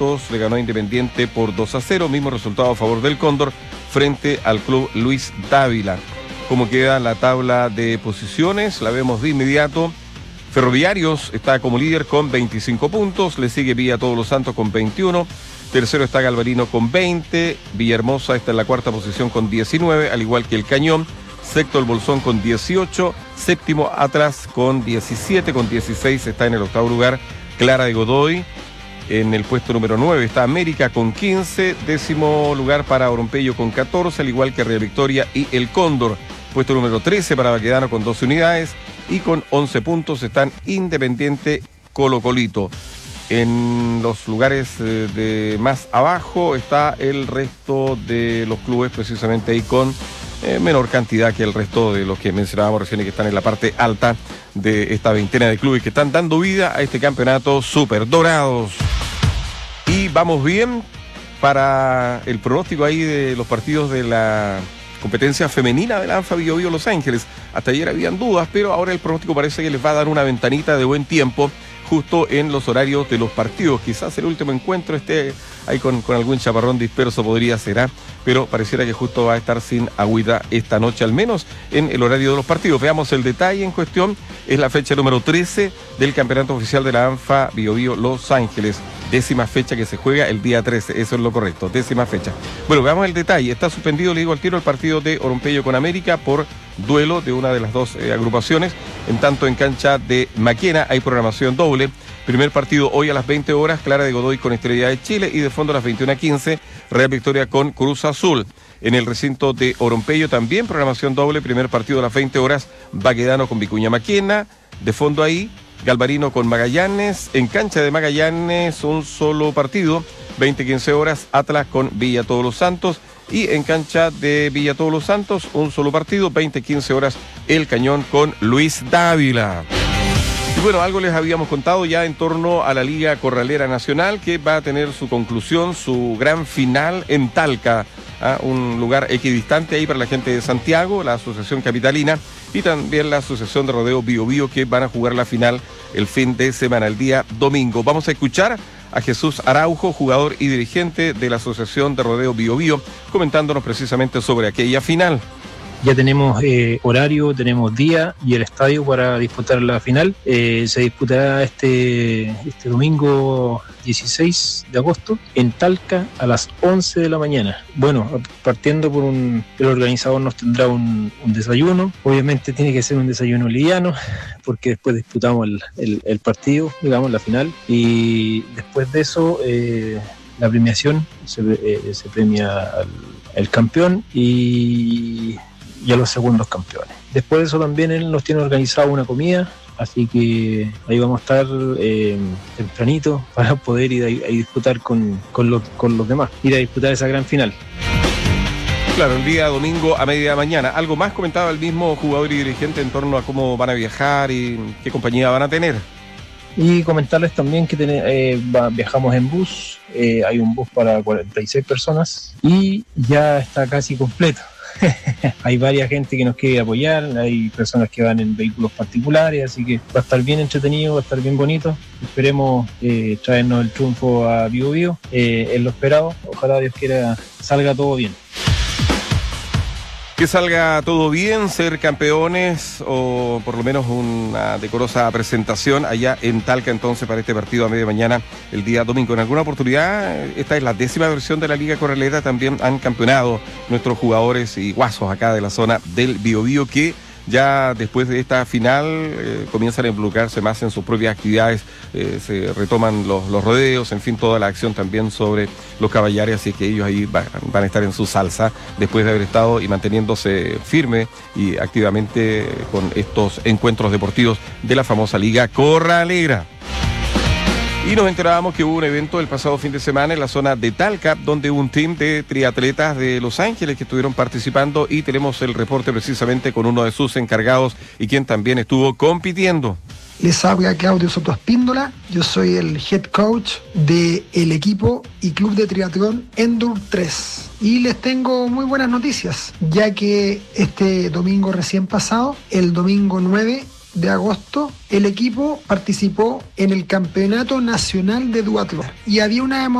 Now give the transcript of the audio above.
Santos le ganó a Independiente por 2-0, mismo resultado a favor del Cóndor frente al club Luis Dávila. ¿Cómo queda la tabla de posiciones? La vemos de inmediato. Ferroviarios está como líder con 25 puntos, le sigue Villa Todos los Santos con 21, tercero está Galvarino con 20, Villahermosa está en la cuarta posición con 19, al igual que el Cañón, sexto el Bolsón con 18, séptimo Atlas con 17, con 16 está en el octavo lugar Clara de Godoy, en el puesto número 9 está América con 15, décimo lugar para Orompeyo con 14, al igual que Real Victoria y el Cóndor. Puesto número 13 para Baquedano con 12 unidades y con 11 puntos están Independiente, Colo-Colito. En los lugares de más abajo está el resto de los clubes, precisamente ahí con menor cantidad que el resto de los que mencionábamos recién y que están en la parte alta de esta veintena de clubes que están dando vida a este campeonato Super Dorados. Y vamos bien para el pronóstico ahí de los partidos de la competencia femenina de la ANFA Biobío Los Ángeles. Hasta ayer habían dudas, pero ahora el pronóstico parece que les va a dar una ventanita de buen tiempo justo en los horarios de los partidos. Quizás el último encuentro esté ahí con algún chaparrón disperso, podría ser, pero pareciera que justo va a estar sin agüita esta noche, al menos en el horario de los partidos. Veamos el detalle en cuestión. Es la fecha número 13 del campeonato oficial de la ANFA Biobío Los Ángeles. 10ª fecha que se juega el día 13, eso es lo correcto, 10ª fecha. Bueno, veamos el detalle. Está suspendido, le digo al tiro, el partido de Orompeyo con América por duelo de una de las dos agrupaciones. En tanto, en cancha de Maquena hay programación doble. Primer partido hoy a las 20 horas, Clara de Godoy con Estrella de Chile, y de fondo a las 21:15, Real Victoria con Cruz Azul. En el recinto de Orompeyo también programación doble, primer partido a las 20 horas, Baquedano con Vicuña Maquena, de fondo ahí, Galvarino con Magallanes. En cancha de Magallanes un solo partido, 20:15 horas, Atlas con Villa Todos los Santos. Y en cancha de Villa Todos los Santos un solo partido, 20:15 horas, el Cañón con Luis Dávila. Y bueno, algo les habíamos contado ya en torno a la Liga Corralera Nacional, que va a tener su conclusión, su gran final en Talca, un lugar equidistante ahí para la gente de Santiago, la Asociación Capitalina y también la Asociación de Rodeo Biobío, que van a jugar la final el fin de semana, el día domingo. Vamos a escuchar a Jesús Araujo, jugador y dirigente de la Asociación de Rodeo Biobío, comentándonos precisamente sobre aquella final. Ya tenemos horario, tenemos día y el estadio para disputar la final. Se disputará este domingo 16 de agosto en Talca a las 11 de la mañana. Bueno, partiendo por el organizador nos tendrá un desayuno. Obviamente tiene que ser un desayuno liviano porque después disputamos el partido, digamos, la final. Y después de eso, la premiación se premia al campeón y a los segundos campeones. Después de eso también él nos tiene organizado una comida, así que ahí vamos a estar tempranito para poder ir a disputar con los demás, ir a disputar esa gran final. Claro, el día domingo a media mañana. ¿Algo más comentaba el mismo jugador y dirigente en torno a cómo van a viajar y qué compañía van a tener? Y comentarles también que viajamos en bus, hay un bus para 46 personas y ya está casi completo. Hay varias gente que nos quiere apoyar, hay personas que van en vehículos particulares, así que va a estar bien entretenido, va a estar bien bonito. Esperemos traernos el triunfo a Biobío, es lo esperado. Ojalá Dios quiera salga todo bien. Que salga todo bien, ser campeones o por lo menos una decorosa presentación allá en Talca entonces para este partido a media mañana el día domingo. En alguna oportunidad, esta es la 10ª versión de la Liga Corralera, también han campeonado nuestros jugadores y guasos acá de la zona del Biobío, que ya después de esta final comienzan a involucrarse más en sus propias actividades, se retoman los rodeos, en fin, toda la acción también sobre los caballares, así que ellos ahí van a estar en su salsa después de haber estado y manteniéndose firme y activamente con estos encuentros deportivos de la famosa Liga Corralera. Y nos enterábamos que hubo un evento el pasado fin de semana en la zona de Talca, donde hubo un team de triatletas de Los Ángeles que estuvieron participando y tenemos el reporte precisamente con uno de sus encargados y quien también estuvo compitiendo. Les habla Claudio Soto Espíndola, yo soy el head coach del equipo y club de triatlón Endure 3. Y les tengo muy buenas noticias, ya que este domingo recién pasado, el domingo 9 de agosto, el equipo participó en el Campeonato Nacional de Duatlón y había una